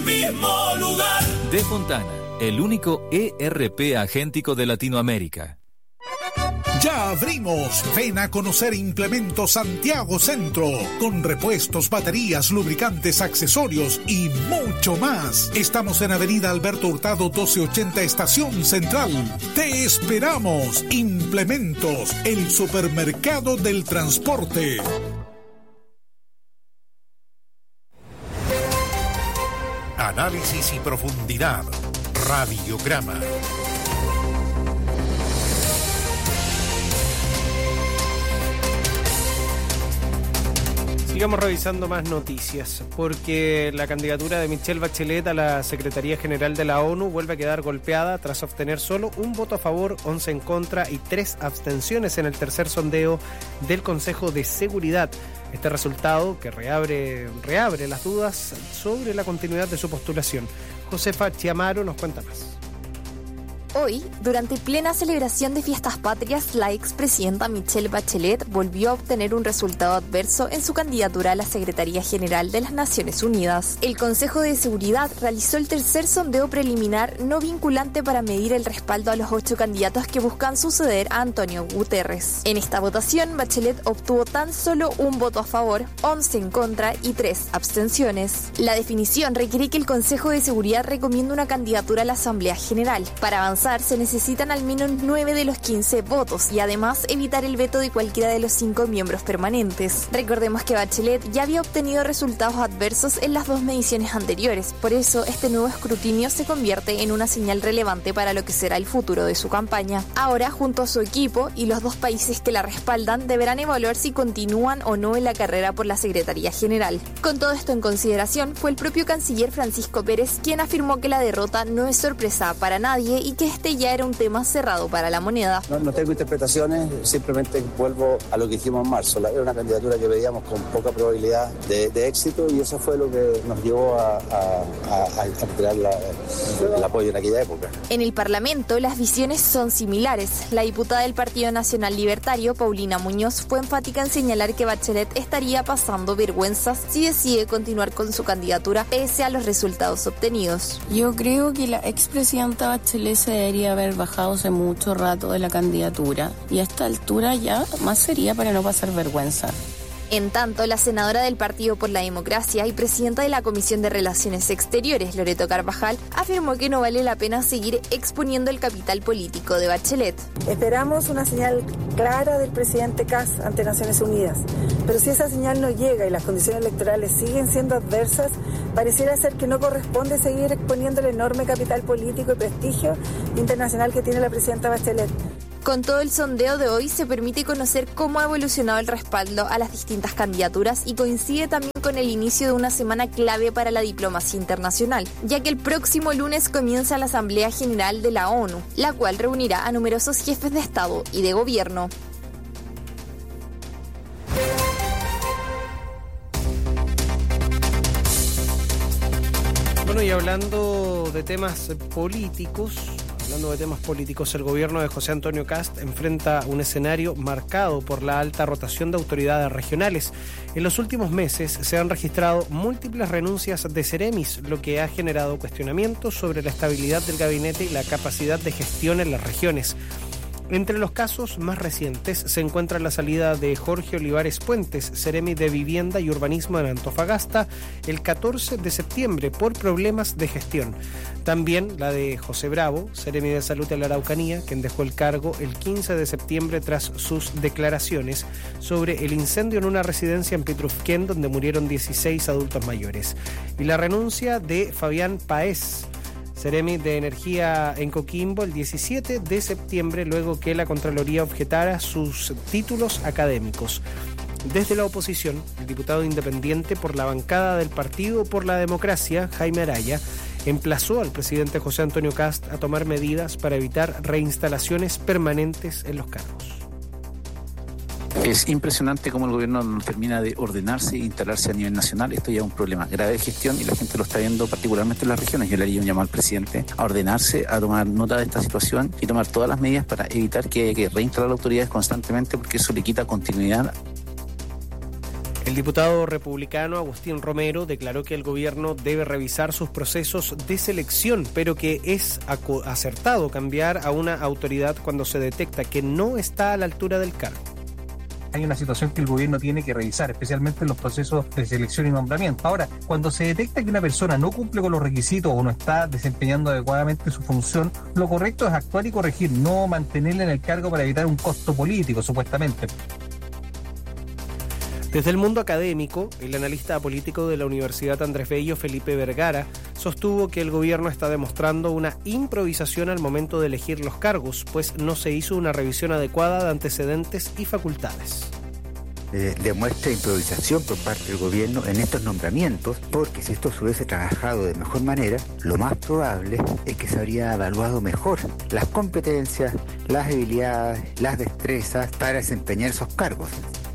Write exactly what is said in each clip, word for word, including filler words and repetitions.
mismo lugar. De Fontana, el único E R P agéntico de Latinoamérica. Ya abrimos. Ven a conocer Implementos Santiago Centro, con repuestos, baterías, lubricantes, accesorios y mucho más. Estamos en Avenida Alberto Hurtado doce ochenta, Estación Central. Te esperamos. Implementos, el supermercado del transporte. Análisis y profundidad. Radiograma. Sigamos revisando más noticias, porque la candidatura de Michelle Bachelet a la Secretaría General de la ONU vuelve a quedar golpeada tras obtener solo un voto a favor, once en contra y tres abstenciones en el tercer sondeo del Consejo de Seguridad. Este resultado que reabre, reabre las dudas sobre la continuidad de su postulación. Josefa Chiamaro nos cuenta más. Hoy, durante plena celebración de fiestas patrias, la expresidenta Michelle Bachelet volvió a obtener un resultado adverso en su candidatura a la Secretaría General de las Naciones Unidas. El Consejo de Seguridad realizó el tercer sondeo preliminar no vinculante para medir el respaldo a los ocho candidatos que buscan suceder a Antonio Guterres. En esta votación, Bachelet obtuvo tan solo un voto a favor, once en contra y tres abstenciones. La definición requiere que el Consejo de Seguridad recomiende una candidatura a la Asamblea General. Para avanzar, se necesitan al menos nueve de los quince votos y además evitar el veto de cualquiera de los cinco miembros permanentes. Recordemos que Bachelet ya había obtenido resultados adversos en las dos mediciones anteriores, por eso este nuevo escrutinio se convierte en una señal relevante para lo que será el futuro de su campaña. Ahora, junto a su equipo y los dos países que la respaldan, deberán evaluar si continúan o no en la carrera por la Secretaría General. Con todo esto en consideración, fue el propio canciller Francisco Pérez quien afirmó que la derrota no es sorpresa para nadie y que este ya era un tema cerrado para la moneda. No, no tengo interpretaciones, simplemente vuelvo a lo que dijimos en marzo. Era una candidatura que veíamos con poca probabilidad de, de éxito y eso fue lo que nos llevó a, a, a, a crear la, el apoyo en aquella época. En el Parlamento las visiones son similares. La diputada del Partido Nacional Libertario, Paulina Muñoz, fue enfática en señalar que Bachelet estaría pasando vergüenzas si decide continuar con su candidatura pese a los resultados obtenidos. Yo creo que la expresidenta Bachelet se debería haber bajado hace mucho rato de la candidatura y a esta altura ya más sería para no pasar vergüenza. En tanto, la senadora del Partido por la Democracia y presidenta de la Comisión de Relaciones Exteriores, Loreto Carvajal, afirmó que no vale la pena seguir exponiendo el capital político de Bachelet. Esperamos una señal clara del presidente Kast ante Naciones Unidas, pero si esa señal no llega y las condiciones electorales siguen siendo adversas, pareciera ser que no corresponde seguir exponiendo el enorme capital político y prestigio internacional que tiene la presidenta Bachelet. Con todo el sondeo de hoy se permite conocer cómo ha evolucionado el respaldo a las distintas candidaturas y coincide también con el inicio de una semana clave para la diplomacia internacional, ya que el próximo lunes comienza la Asamblea General de la ONU, la cual reunirá a numerosos jefes de Estado y de gobierno. Bueno, y hablando de temas políticos... Hablando de temas políticos, el gobierno de José Antonio Kast enfrenta un escenario marcado por la alta rotación de autoridades regionales. En los últimos meses se han registrado múltiples renuncias de Ceremis, lo que ha generado cuestionamientos sobre la estabilidad del gabinete y la capacidad de gestión en las regiones. Entre los casos más recientes se encuentra la salida de Jorge Olivares Puentes, Seremi de Vivienda y Urbanismo en Antofagasta, el catorce de septiembre por problemas de gestión. También la de José Bravo, Seremi de Salud en la Araucanía, quien dejó el cargo el quince de septiembre tras sus declaraciones sobre el incendio en una residencia en Petrufquén donde murieron dieciséis adultos mayores. Y la renuncia de Fabián Paez, Seremi de Energía en Coquimbo, el diecisiete de septiembre, luego que la Contraloría objetara sus títulos académicos. Desde la oposición, el diputado independiente por la bancada del Partido por la Democracia, Jaime Araya, emplazó al presidente José Antonio Kast a tomar medidas para evitar reinstalaciones permanentes en los cargos. Es impresionante cómo el gobierno no termina de ordenarse e instalarse a nivel nacional. Esto ya es un problema grave de gestión y la gente lo está viendo particularmente en las regiones. Yo le haría un llamado al presidente a ordenarse, a tomar nota de esta situación y tomar todas las medidas para evitar que, que reinstalar autoridades constantemente, porque eso le quita continuidad. El diputado republicano Agustín Romero declaró que el gobierno debe revisar sus procesos de selección, pero que es acertado cambiar a una autoridad cuando se detecta que no está a la altura del cargo. Hay una situación que el gobierno tiene que revisar, especialmente en los procesos de selección y nombramiento. Ahora, cuando se detecta que una persona no cumple con los requisitos o no está desempeñando adecuadamente su función, lo correcto es actuar y corregir, no mantenerla en el cargo para evitar un costo político, supuestamente. Desde el mundo académico, el analista político de la Universidad Andrés Bello, Felipe Vergara, sostuvo que el gobierno está demostrando una improvisación al momento de elegir los cargos, pues no se hizo una revisión adecuada de antecedentes y facultades. Eh, demuestra improvisación por parte del gobierno en estos nombramientos, porque si esto se hubiese trabajado de mejor manera, lo más probable es que se habría evaluado mejor las competencias, las habilidades, las destrezas para desempeñar esos cargos.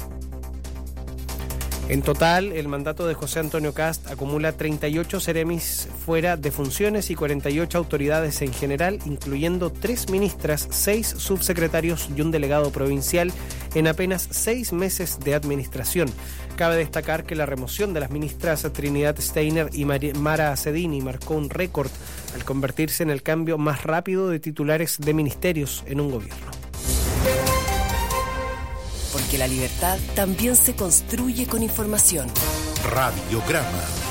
En total, el mandato de José Antonio Kast acumula treinta y ocho seremis fuera de funciones y cuarenta y ocho autoridades en general, incluyendo tres ministras, seis subsecretarios y un delegado provincial en apenas seis meses de administración. Cabe destacar que la remoción de las ministras Trinidad Steiner y Mara Cedini marcó un récord al convertirse en el cambio más rápido de titulares de ministerios en un gobierno. Porque la libertad también se construye con información. Radiograma.